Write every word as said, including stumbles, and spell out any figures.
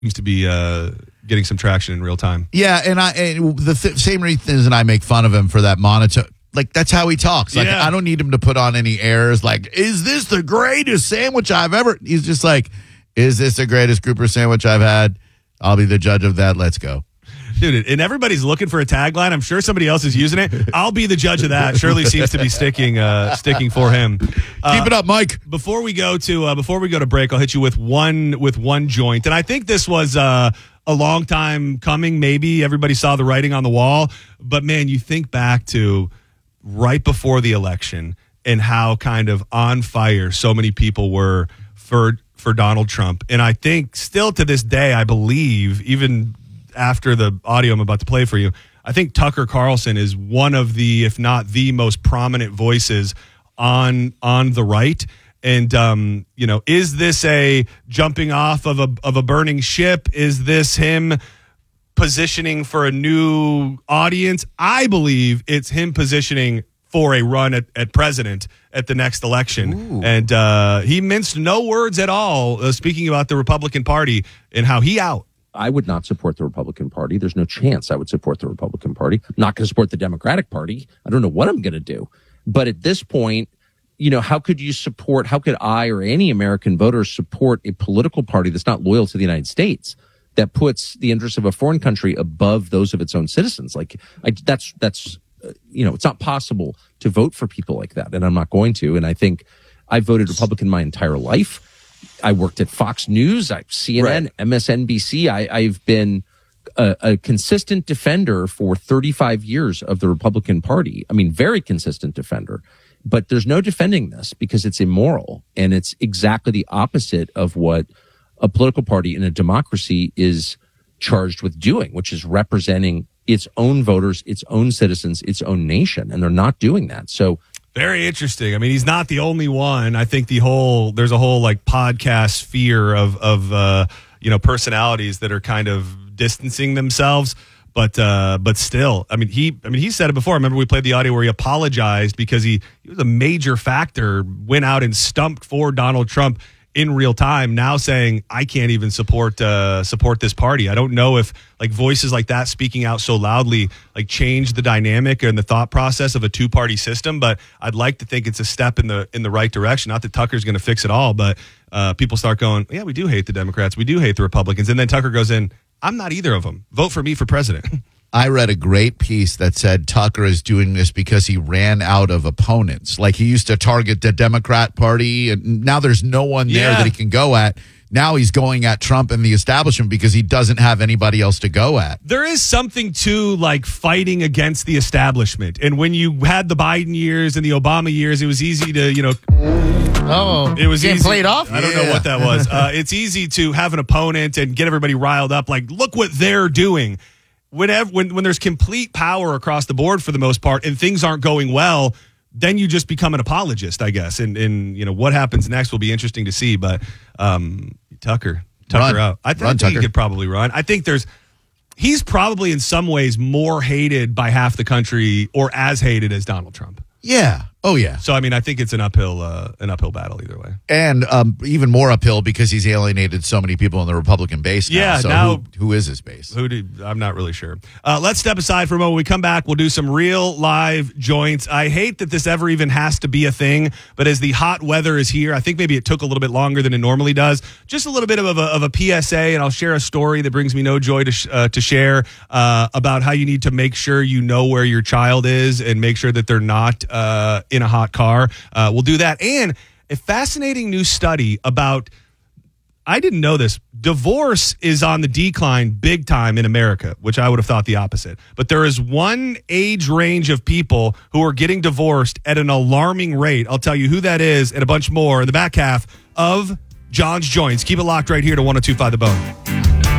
seems to be uh, getting some traction in real time. Yeah, and I and the th- same reason I make fun of him for that monitor. Like, that's how he talks. Like, Yeah. I don't need him to put on any airs. Like, is this the greatest sandwich I've ever... He's just like, is this the greatest grouper sandwich I've had? I'll be the judge of that. Let's go. Dude, and everybody's looking for a tagline. I'm sure somebody else is using it. I'll be the judge of that. Surely seems to be sticking uh, sticking for him. Uh, Keep it up, Mike. Before we go to uh, before we go to break, I'll hit you with one with one joint. And I think this was uh, a long time coming. Maybe everybody saw the writing on the wall. But, man, you think back to right before the election and how kind of on fire so many people were for for Donald Trump. And I think still to this day, I believe, even after the audio I'm about to play for you, I think Tucker Carlson is one of the, if not the most prominent voices on on the right. And, um, you know, is this a jumping off of a of a burning ship? Is this him positioning for a new audience? I believe it's him positioning for a run at, at president at the next election. Ooh. And uh, he minced no words at all, uh, speaking about the Republican Party and how he out. I would not support the Republican Party. There's no chance I would support the Republican Party. I'm not going to support the Democratic Party. I don't know what I'm going to do. But at this point, you know, how could you support, how could I or any American voter support a political party that's not loyal to the United States, that puts the interests of a foreign country above those of its own citizens? Like, I, that's, that's, uh, you know, it's not possible to vote for people like that. And I'm not going to. And I think I voted Republican my entire life. I worked at Fox News, I, C N N, right. M S N B C. I, I've been a, a consistent defender for thirty-five years of the Republican Party. I mean, very consistent defender. But there's no defending this because it's immoral. And it's exactly the opposite of what a political party in a democracy is charged with doing, which is representing its own voters, its own citizens, its own nation. And they're not doing that. So very interesting. I mean, he's not the only one. I think the whole, there's a whole like podcast sphere of, of, uh, you know, personalities that are kind of distancing themselves. But, uh, but still, I mean, he, I mean, he said it before. I remember we played the audio where he apologized because he, he was a major factor, went out and stumped for Donald Trump in real time, now saying, I can't even support uh, support this party. I don't know if like voices like that speaking out so loudly like change the dynamic and the thought process of a two-party system, but I'd like to think it's a step in the in the right direction. Not that Tucker's going to fix it all, but uh, people start going, yeah, we do hate the Democrats. We do hate the Republicans. And then Tucker goes in, I'm not either of them. Vote for me for president. I read a great piece that said Tucker is doing this because he ran out of opponents. Like, he used to target the Democrat Party, and now there's no one there yeah. that he can go at. Now he's going at Trump and the establishment because he doesn't have anybody else to go at. There is something to like fighting against the establishment. And when you had the Biden years and the Obama years, it was easy to, you know, Oh, it was getting easy. played off? I don't Yeah. know what that was. Uh, it's easy to have an opponent and get everybody riled up. Like, look what they're doing. Whenever, when, when there's complete power across the board for the most part and things aren't going well, then you just become an apologist, I guess. And, and you know, what happens next will be interesting to see. But um, Tucker, Tucker Run. out. I, th- Run, I think Tucker. he could probably run. I think there's, he's probably in some ways more hated by half the country or as hated as Donald Trump. Yeah. Oh, yeah. So, I mean, I think it's an uphill uh, an uphill battle either way. And um, even more uphill because he's alienated so many people in the Republican base now. Yeah, So now- who, who is his base? Who do, I'm not really sure. Uh, let's step aside for a moment. When we come back, we'll do some real live joints. I hate that this ever even has to be a thing, but as the hot weather is here, I think maybe it took a little bit longer than it normally does. Just a little bit of a, of a P S A, and I'll share a story that brings me no joy to, sh- uh, to share uh, about how you need to make sure you know where your child is and make sure that they're not uh, in a hot car. Uh, we'll do that. And a fascinating new study about, I didn't know this, divorce is on the decline big time in America, which I would have thought the opposite. But there is one age range of people who are getting divorced at an alarming rate. I'll tell you who that is and a bunch more in the back half of John's Joints. Keep it locked right here to one oh two point five The Bone.